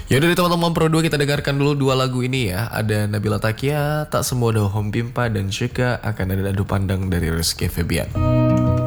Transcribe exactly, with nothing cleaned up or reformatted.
Yaudah deh teman-teman Pro dua, kita dengarkan dulu dua lagu ini ya. Ada Nabila Takia, Tak Semua Ada Home Pimpa, dan juga akan ada Adu Pandang dari Rizky Febian.